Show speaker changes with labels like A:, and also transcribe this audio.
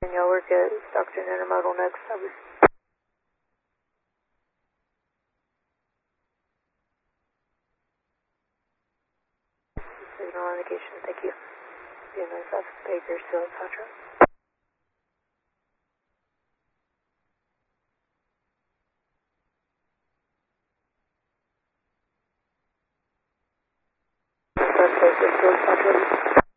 A: And y'all work at Stockton Intermodal next. Signal indication, thank you. Being nice off Baker, still at Patra. Baker, still at Patra.